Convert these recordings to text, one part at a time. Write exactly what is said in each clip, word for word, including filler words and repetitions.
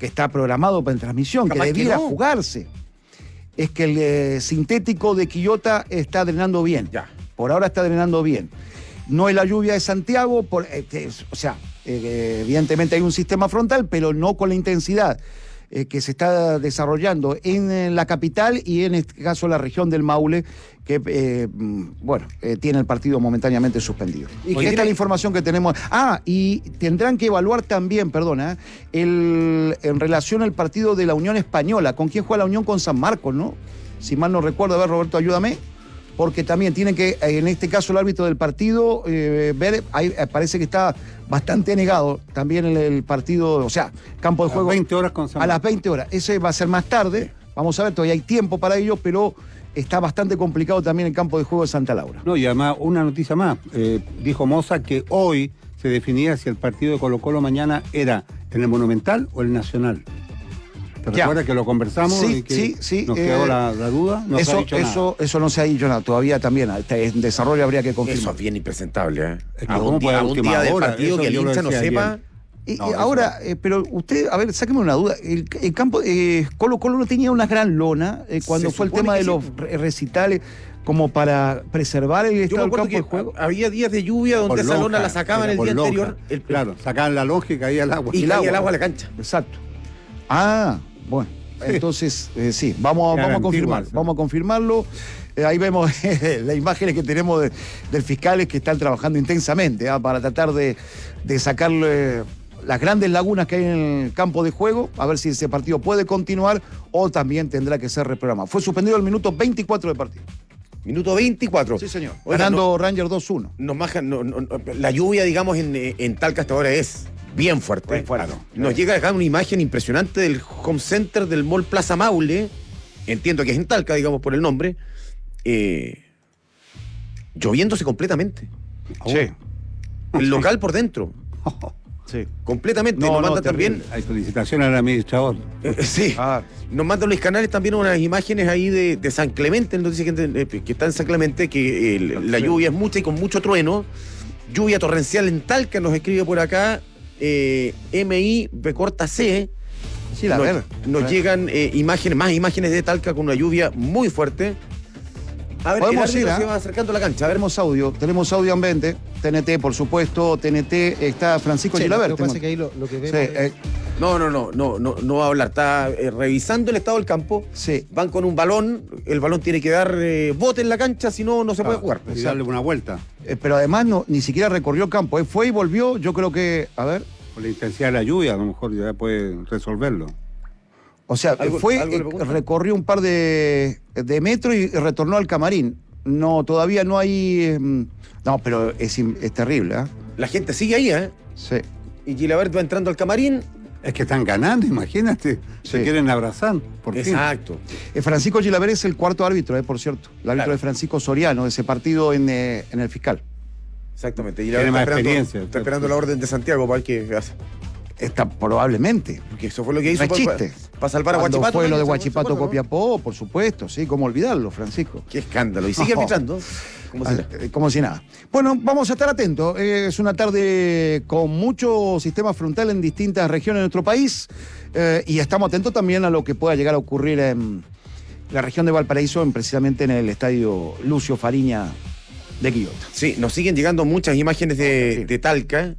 que está programado para transmisión, Capaz que debiera que no. jugarse, es que el eh, sintético de Quillota está drenando bien. Ya. Por ahora está drenando bien. No es la lluvia de Santiago, por, eh, es- o sea, eh, evidentemente hay un sistema frontal, pero no con la intensidad eh, que se está desarrollando en, eh, la capital y en este caso la región del Maule, que, eh, mm, bueno, eh, tiene el partido momentáneamente suspendido. Y Y que esta tiene- es la información que tenemos. Ah, y tendrán que evaluar también, perdona, el, en relación al partido de la Unión Española. ¿Con quién juega la Unión? Con San Marcos, ¿no? Si mal no recuerdo, a ver, Roberto, ayúdame. Porque también tienen que, en este caso, el árbitro del partido, eh, ver, ahí, eh, parece que está bastante negado también el, el partido, o sea, campo de A juego. las veinte horas con San A las Marcos. veinte horas. Ese va a ser más tarde. Vamos a ver, todavía hay tiempo para ello, pero está bastante complicado también el campo de juego de Santa Laura. No, y además, una noticia más. Eh, dijo Moza que hoy se definía si el partido de Colo-Colo mañana era en el Monumental o el Nacional. ¿Te Ya. recuerdas que lo conversamos Sí, y que sí, sí, nos eh, quedó la, la duda? No se eso, ha dicho nada. eso, eso no se ha dicho nada. Todavía también está en desarrollo, habría que Eso confirmar. es bien impresentable, ¿eh? Es que A ¿cómo un puede día, a a un última día del hora? partido Eso que el yo lo hincha no decía sepa. ayer. Y, No, y eso ahora, eh, pero usted, a ver, sáqueme una duda. El, el campo, eh, Colo Colo no tenía una gran lona eh, cuando Se fue el supone tema que de sí. los re- recitales, como para preservar el Yo estado me del acuerdo campo que de juego. había días de lluvia donde Por esa lona lonja, la sacaban era el por día lonja. anterior. el- Claro, sacaban la lonja y caía el agua. Y el caía agua. el agua a la cancha. Exacto. Ah, bueno. Entonces, eh, sí, vamos, Era vamos a antiguo confirmar, eso. vamos a confirmarlo. Eh, ahí vemos las imágenes que tenemos de, del fiscales que están trabajando intensamente ah, para tratar de, de sacarle las grandes lagunas que hay en el campo de juego, a ver si ese partido puede continuar o también tendrá que ser reprogramado. Fue suspendido el minuto veinticuatro del partido. Minuto veinticuatro. Sí, señor. Oiga, Ganando Ranger dos uno. Nos majan- no- no- no- la lluvia, digamos, en, en Talca hasta ahora es bien fuerte. Bien fuerte. Claro. Nos llega acá una imagen impresionante del home center del Mall Plaza Maule. Entiendo que es en Talca, digamos, por el nombre. eh, lloviéndose completamente. Sí. El local por dentro. Sí. Completamente. No, Nos no, manda también. terrible. Hay felicitaciones al administrador. eh, sí. Ah, Nos manda Luis Canales también unas imágenes ahí de, de San Clemente. Nos dice que, eh, que está en San Clemente, que eh, la lluvia es mucha y con mucho trueno. Lluvia torrencial en Talca, nos escribe por acá. Eh, M I B corta C. sí, la nos, verdad. nos llegan eh, imágenes, más imágenes de Talca con una lluvia muy fuerte. A ver, el Podemos árbitro ir, ¿ah? se va acercando a la cancha. A ver, Tenemos audio, tenemos audio ambiente, T N T, por supuesto, T N T, está Francisco Sí, Gilabert. lo que pasa es que ahí lo, lo que Sí, vemos es- eh, no, no, no, no, no, no va a hablar. Está eh, revisando el estado del campo. sí. Van con un balón. El balón tiene que dar eh, bote en la cancha, si no, no se puede jugar. Y darle una vuelta. Eh, pero además no, ni siquiera recorrió el campo, eh, fue y volvió, yo creo que, a ver, Por la intensidad de la lluvia, a lo mejor ya puede resolverlo. o sea, ¿Algo- fue, algo le eh, pregunto? recorrió un par de, de metros y retornó al camarín. No, todavía no hay, eh, no, pero es, in- es terrible, ¿ah? La gente sigue ahí, ¿eh? Sí. Y Gilabert va entrando al camarín. Es que están ganando, imagínate. Sí. Se quieren abrazar, por fin. Exacto. Eh, Francisco Gilabert es el cuarto árbitro, eh, por cierto, el árbitro Claro. de Francisco Soriano, de ese partido en, eh, en el fiscal. Exactamente. Tiene Gilabert más está esperando, experiencia. está esperando la orden de Santiago para ver qué hace. Está probablemente. Porque eso fue lo que hizo No es para, chiste. para salvar a Cuando Guachipato. fue lo de ¿se- se Guachipato acuerda, no? Copiapó, por supuesto, sí, cómo olvidarlo, Francisco. Qué escándalo. Y sigue arbitrando. ¿Cómo será? Ah, eh, Como si nada. Bueno, vamos a estar atentos. Eh, es una tarde con mucho sistema frontal en distintas regiones de nuestro país eh, y estamos atentos también a lo que pueda llegar a ocurrir en la región de Valparaíso, en, precisamente en el estadio Lucio Fariña de Quillota. Sí, nos siguen llegando muchas imágenes de, Sí. de Talca.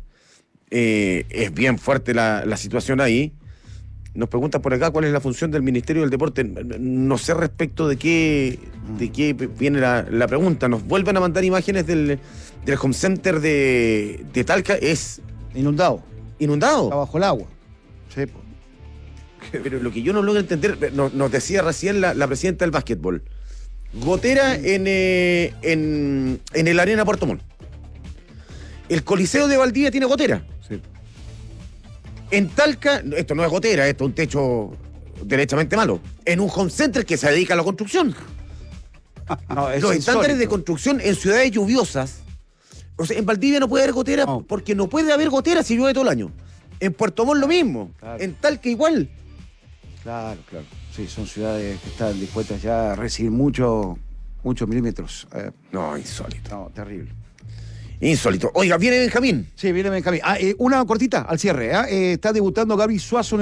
Eh, es bien fuerte la, la situación ahí. Nos preguntan por acá cuál es la función del Ministerio del Deporte. No sé respecto de qué, de qué viene la, la pregunta. Nos vuelven a mandar imágenes del, del home center de, de Talca. Es Inundado, inundado. está bajo el agua. Sí, po. Pero lo que yo no logro entender, nos, nos decía recién la, la presidenta del básquetbol. Gotera en, eh, en, en el Arena Puerto Montt. El Coliseo de Valdivia tiene gotera. Sí. En Talca, esto no es gotera, esto es un techo derechamente malo. En un home center que se dedica a la construcción. No, es Los estándares de insólito. construcción en ciudades lluviosas. O sea, en Valdivia no puede haber gotera No. porque no puede haber gotera si llueve todo el año. En Puerto Montt lo mismo. Claro. En Talca igual. Claro, claro. Sí, son ciudades que están dispuestas ya a recibir mucho, muchos milímetros. Eh, No, insólito. no, terrible. Insólito. Oiga, viene Benjamín. Sí, viene Benjamín. Ah, eh, una cortita al cierre. ¿ah? Eh, está debutando Gaby Suazo.